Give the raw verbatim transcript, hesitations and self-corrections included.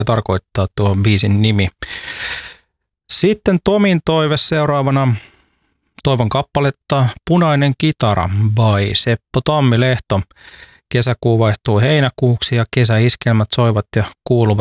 tarkoittaa tuo biisin nimi. Sitten Tomin toive seuraavana. Toivon kappaletta Punainen kitara by Seppo Tammilehto. Kesäkuu vaihtuu heinäkuuksi ja kesäiskelmät soivat ja kuuluvat